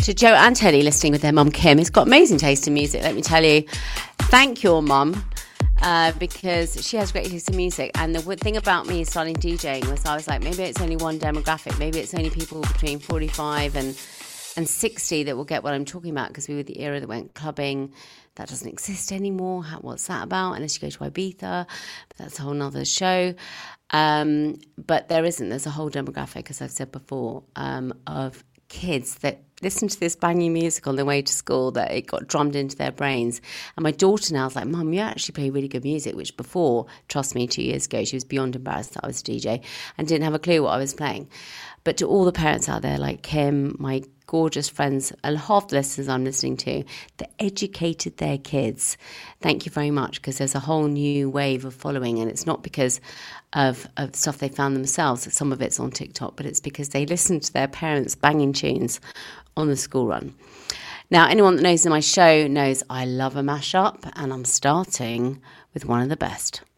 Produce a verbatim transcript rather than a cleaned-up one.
to Joe and Teddy listening with their mum Kim, who's got amazing taste in music, let me tell you. Thank your mum, uh, because she has great taste in music. And the thing about me starting DJing was I was like, maybe it's only one demographic. Maybe it's only people between forty-five and, and sixty that will get what I'm talking about, because we were the era that went clubbing. That doesn't exist anymore. How, what's that about? Unless you go to Ibiza. But that's a whole nother show. Um, but there isn't. There's a whole demographic, as I've said before, um, of kids that listen to this banging music on their way to school, that it got drummed into their brains. And my daughter now is like, Mum, you actually play really good music, which before, trust me, two years ago, she was beyond embarrassed that I was a D J and didn't have a clue what I was playing. But to all the parents out there, like Kim, my gorgeous friends, and half the listeners I'm listening to, that educated their kids, thank you very much, because there's a whole new wave of following, and it's not because of, of stuff they found themselves. Some of it's on TikTok, but it's because they listened to their parents banging tunes on the school run. Now, anyone that knows my show knows I love a mashup, and I'm starting with one of the best.